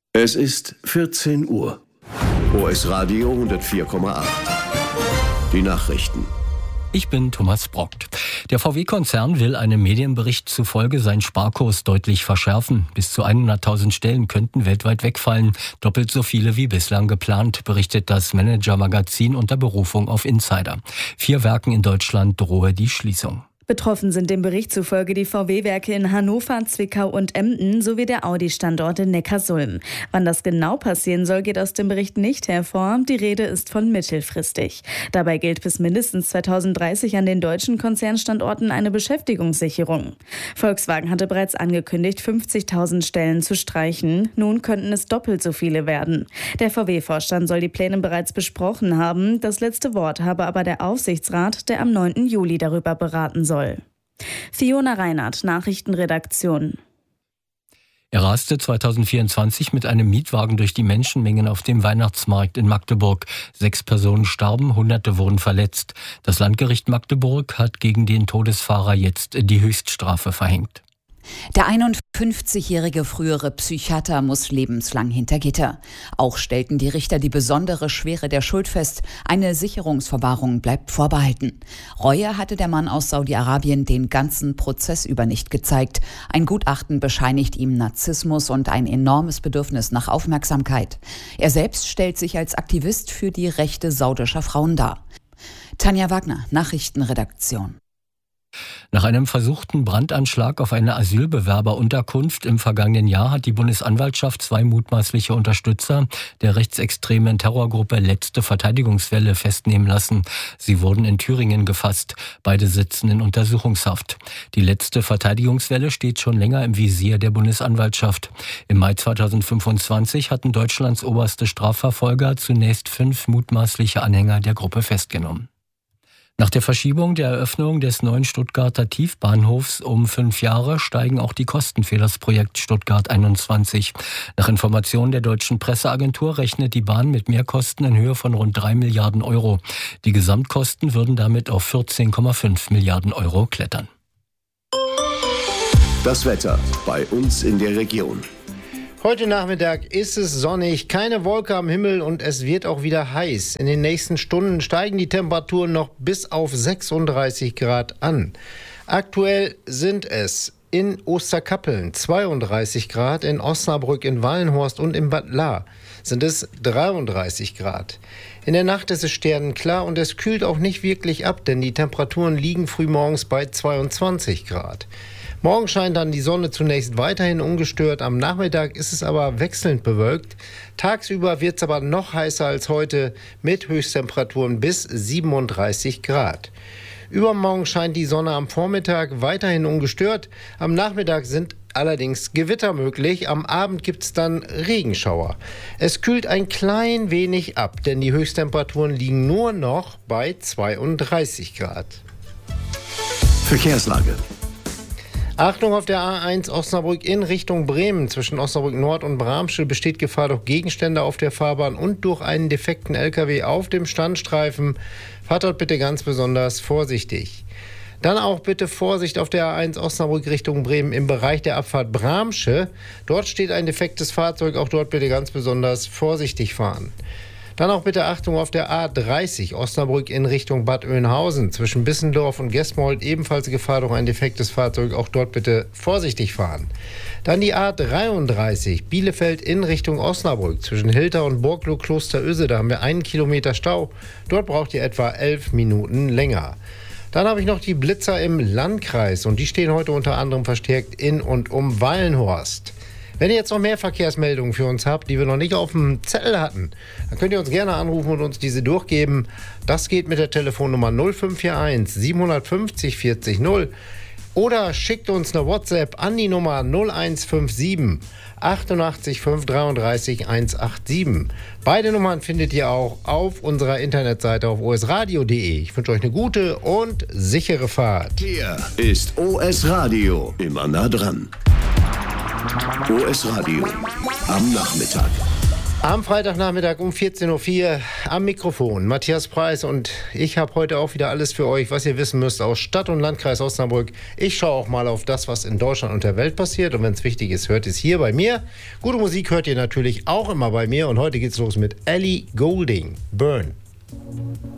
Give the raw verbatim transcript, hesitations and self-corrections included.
Es ist vierzehn Uhr. O S Radio hundertvier Komma acht. Die Nachrichten. Ich bin Thomas Brockt. Der V W-Konzern will einem Medienbericht zufolge seinen Sparkurs deutlich verschärfen. Bis zu hunderttausend Stellen könnten weltweit wegfallen. Doppelt so viele wie bislang geplant, berichtet das Manager-Magazin unter Berufung auf Insider. Vier Werken in Deutschland drohe die Schließung. Betroffen sind dem Bericht zufolge die V W-Werke in Hannover, Zwickau und Emden sowie der Audi-Standort in Neckarsulm. Wann das genau passieren soll, geht aus dem Bericht nicht hervor. Die Rede ist von mittelfristig. Dabei gilt bis mindestens zweitausenddreißig an den deutschen Konzernstandorten eine Beschäftigungssicherung. Volkswagen hatte bereits angekündigt, fünfzigtausend Stellen zu streichen. Nun könnten es doppelt so viele werden. Der V W-Vorstand soll die Pläne bereits besprochen haben. Das letzte Wort habe aber der Aufsichtsrat, der am neunten Juli darüber beraten soll. Fiona Reinhardt, Nachrichtenredaktion. Er raste zweitausendvierundzwanzig mit einem Mietwagen durch die Menschenmengen auf dem Weihnachtsmarkt in Magdeburg. Sechs Personen starben, Hunderte wurden verletzt. Das Landgericht Magdeburg hat gegen den Todesfahrer jetzt die Höchststrafe verhängt. Der einundfünfzigjährige frühere Psychiater muss lebenslang hinter Gitter. Auch stellten die Richter die besondere Schwere der Schuld fest. Eine Sicherungsverwahrung bleibt vorbehalten. Reue hatte der Mann aus Saudi-Arabien den ganzen Prozess über nicht gezeigt. Ein Gutachten bescheinigt ihm Narzissmus und ein enormes Bedürfnis nach Aufmerksamkeit. Er selbst stellt sich als Aktivist für die Rechte saudischer Frauen dar. Tanja Wagner, Nachrichtenredaktion. Nach einem versuchten Brandanschlag auf eine Asylbewerberunterkunft im vergangenen Jahr hat die Bundesanwaltschaft zwei mutmaßliche Unterstützer der rechtsextremen Terrorgruppe Letzte Verteidigungswelle festnehmen lassen. Sie wurden in Thüringen gefasst. Beide sitzen in Untersuchungshaft. Die Letzte Verteidigungswelle steht schon länger im Visier der Bundesanwaltschaft. Im Mai zweitausendfünfundzwanzig hatten Deutschlands oberste Strafverfolger zunächst fünf mutmaßliche Anhänger der Gruppe festgenommen. Nach der Verschiebung der Eröffnung des neuen Stuttgarter Tiefbahnhofs um fünf Jahre steigen auch die Kosten für das Projekt Stuttgart einundzwanzig. Nach Informationen der deutschen Presseagentur rechnet die Bahn mit Mehrkosten in Höhe von rund drei Milliarden Euro. Die Gesamtkosten würden damit auf vierzehn Komma fünf Milliarden Euro klettern. Das Wetter bei uns in der Region. Heute Nachmittag ist es sonnig, keine Wolke am Himmel und es wird auch wieder heiß. In den nächsten Stunden steigen die Temperaturen noch bis auf sechsunddreißig Grad an. Aktuell sind es in Osterkappeln zweiunddreißig Grad, in Osnabrück, in Wallenhorst und in Bad Lahr sind es dreiunddreißig Grad. In der Nacht ist es sternenklar und es kühlt auch nicht wirklich ab, denn die Temperaturen liegen frühmorgens bei zweiundzwanzig Grad. Morgen scheint dann die Sonne zunächst weiterhin ungestört. Am Nachmittag ist es aber wechselnd bewölkt. Tagsüber wird es aber noch heißer als heute mit Höchsttemperaturen bis siebenunddreißig Grad. Übermorgen scheint die Sonne am Vormittag weiterhin ungestört. Am Nachmittag sind allerdings Gewitter möglich. Am Abend gibt es dann Regenschauer. Es kühlt ein klein wenig ab, denn die Höchsttemperaturen liegen nur noch bei zweiunddreißig Grad. Verkehrslage. Achtung, auf der A eins Osnabrück in Richtung Bremen. Zwischen Osnabrück Nord und Bramsche besteht Gefahr durch Gegenstände auf der Fahrbahn und durch einen defekten L K W auf dem Standstreifen. Fahrt dort bitte ganz besonders vorsichtig. Dann auch bitte Vorsicht auf der A eins Osnabrück Richtung Bremen im Bereich der Abfahrt Bramsche. Dort steht ein defektes Fahrzeug, auch dort bitte ganz besonders vorsichtig fahren. Dann auch bitte Achtung auf der A dreißig Osnabrück in Richtung Bad Oeynhausen. Zwischen Bissendorf und Gesmold ebenfalls Gefahr durch ein defektes Fahrzeug. Auch dort bitte vorsichtig fahren. Dann die A dreiunddreißig Bielefeld in Richtung Osnabrück. Zwischen Hilter und Burgloh Klosteröse. Da haben wir einen Kilometer Stau. Dort braucht ihr etwa elf Minuten länger. Dann habe ich noch die Blitzer im Landkreis. Und die stehen heute unter anderem verstärkt in und um Wallenhorst. Wenn ihr jetzt noch mehr Verkehrsmeldungen für uns habt, die wir noch nicht auf dem Zettel hatten, dann könnt ihr uns gerne anrufen und uns diese durchgeben. Das geht mit der Telefonnummer null fünf vier eins sieben fünf null vierzig null oder schickt uns eine WhatsApp an die Nummer null eins fünf sieben achtundachtzig fünf dreiunddreißig hundertsiebenundachtzig. Beide Nummern findet ihr auch auf unserer Internetseite auf o s radio punkt d e. Ich wünsche euch eine gute und sichere Fahrt. Hier ist O S Radio, immer nah dran. O S Radio am Nachmittag. Am Freitagnachmittag um vierzehn Uhr vier am Mikrofon Matthias Preis und ich habe heute auch wieder alles für euch, was ihr wissen müsst aus Stadt und Landkreis Osnabrück. Ich schaue auch mal auf das, was in Deutschland und der Welt passiert und wenn es wichtig ist, hört es hier bei mir. Gute Musik hört ihr natürlich auch immer bei mir und heute geht's los mit Ellie Goulding, Burn.